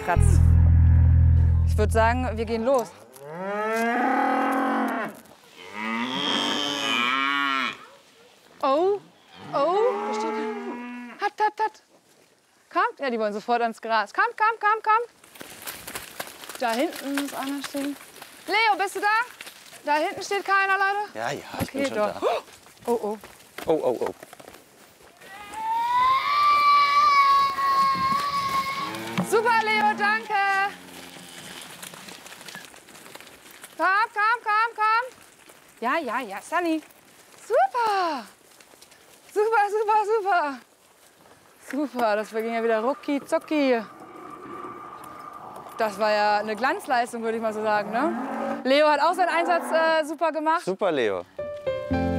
gekratzt. Ich würde sagen, wir gehen los. Oh, oh, da steht er. Hat. Kommt? Ja, die wollen sofort ans Gras. Komm. Da hinten muss einer stehen. Leo, bist du da? Da hinten steht keiner, Leute? Ja, ich bin Okay, schon doch. da. Oh. Oh. Super, Leo, danke. Komm. Ja, Sunny. Super, das ging ja wieder rucki zucki. Das war ja eine Glanzleistung, würde ich mal so sagen, ne? Leo hat auch seinen Einsatz super gemacht. Super, Leo.